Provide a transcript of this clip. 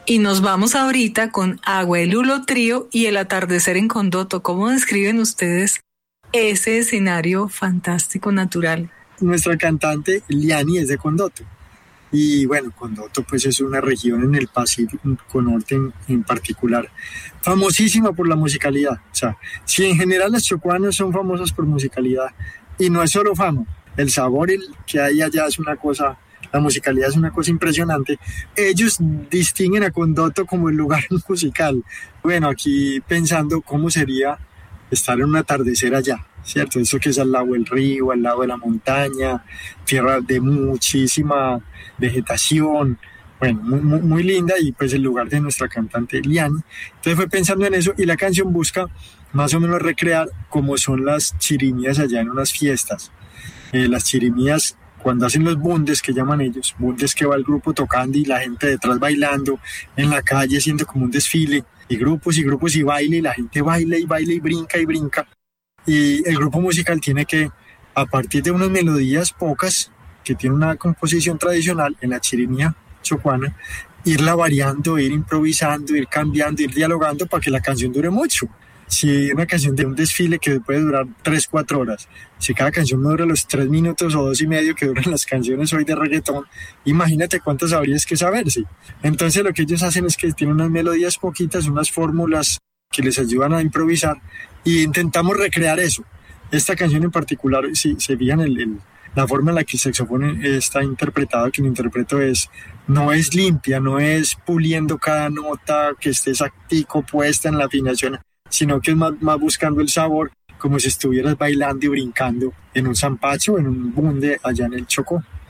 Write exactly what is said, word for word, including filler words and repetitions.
Y nos vamos ahorita con Agua de Lulo Trío y El atardecer en Condoto. ¿Cómo describen ustedes ese escenario fantástico natural? Nuestra cantante Liani es de Condoto. Y bueno, Condoto pues es una región en el Pacífico Norte en, en particular, famosísima por la musicalidad. O sea, si en general los chocuanos son famosos por musicalidad, y no es solo fama, el sabor el que hay allá es una cosa, la musicalidad es una cosa impresionante. Ellos distinguen a Condoto como el lugar musical. Bueno, aquí pensando cómo sería estar en un atardecer allá, ¿cierto? Eso que es al lado del río, al lado de la montaña, tierra de muchísima vegetación, bueno, muy, muy, muy linda, y pues el lugar de nuestra cantante Liani. Entonces fue pensando en eso, y la canción busca más o menos recrear cómo son las chirimías allá en unas fiestas. Eh, las chirimías, cuando hacen los bundes, que llaman ellos, bundes que va el grupo tocando y la gente detrás bailando en la calle, haciendo como un desfile, y grupos y grupos y baile, y la gente baila y baila y brinca y brinca. Y el grupo musical tiene que, a partir de unas melodías pocas, que tiene una composición tradicional en la chirimía chocuana, irla variando, ir improvisando, ir cambiando, ir dialogando para que la canción dure mucho. Si una canción de un desfile que puede durar tres, cuatro horas, si cada canción no dura los tres minutos o dos y medio que duran las canciones hoy de reggaetón, imagínate cuántas habrías que saberse. Entonces lo que ellos hacen es que tienen unas melodías poquitas, unas fórmulas que les ayudan a improvisar, y intentamos recrear eso. Esta canción en particular, si se fijan, el, el, la forma en la que el saxofón está interpretado, que lo interpreto, es, no es limpia, no es puliendo cada nota, que esté exactico puesta en la afinación, sino que es más, más buscando el sabor, como si estuvieras bailando y brincando en un zampacho, en un bunde allá en el Chocó.